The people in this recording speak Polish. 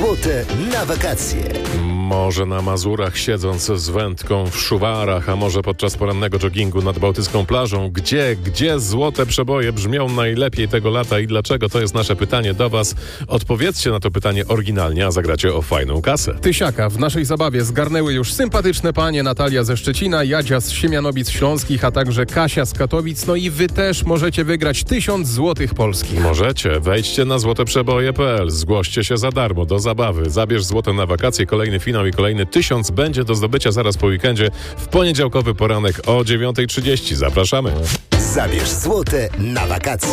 Złote na wakacje. Może na Mazurach siedząc z wędką w szuwarach, a może podczas porannego joggingu nad bałtycką plażą. Gdzie złote przeboje brzmią najlepiej tego lata i dlaczego? To jest nasze pytanie do Was. Odpowiedzcie na to pytanie oryginalnie, a zagracie o fajną kasę. Tysiaka w naszej zabawie zgarnęły już sympatyczne panie Natalia ze Szczecina, Jadzia z Siemianowic Śląskich, a także Kasia z Katowic. No i Wy też możecie wygrać 1000 złotych polskich. Możecie. Wejdźcie na złoteprzeboje.pl. Zgłoście się za darmo do zabawy. Zabierz złote na wakacje. Kolejny finał i kolejny 1000 będzie do zdobycia zaraz po weekendzie w poniedziałkowy poranek o 9:30. Zapraszamy. Zabierz złote na wakacje.